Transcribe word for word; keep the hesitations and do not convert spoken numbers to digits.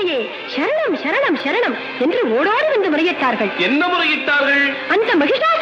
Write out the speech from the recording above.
தந்தையே, சரணம் சரணம் சரணம் என்று ஓடோடி வந்து முறையிட்டார்கள். என்ன முறையிட்டார்கள்? அந்த மகிஷாசுர